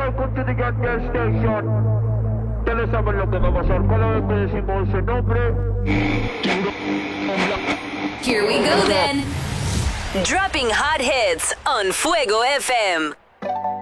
welcome to the Gas Station. Ustedes saben lo que va a pasar cada vez que decimos ese nombre. Here we go then. Dropping hot hits on Fuego FM.